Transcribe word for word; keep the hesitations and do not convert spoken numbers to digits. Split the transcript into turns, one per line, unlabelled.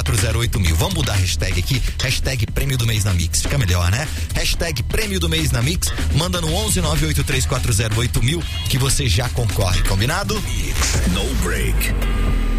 quatro zero oito mil. Vamos mudar a hashtag aqui, hashtag prêmio do mês na Mix, fica melhor, né? Hashtag prêmio do mês na Mix, manda no onze nove oito três quatro zero oito mil que você já concorre, combinado?
No break.